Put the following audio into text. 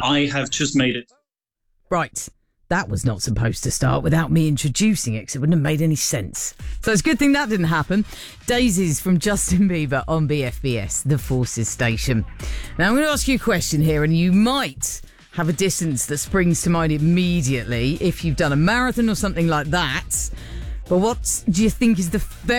I have just made it. Right. That was not supposed to start without me introducing it, because it wouldn't have made any sense. So it's a good thing that didn't happen. Daisies from Justin Bieber on BFBS, the Forces station. Now, I'm going to ask you a question here, and you might have a distance that springs to mind immediately if you've done a marathon or something like that. But what do you think is the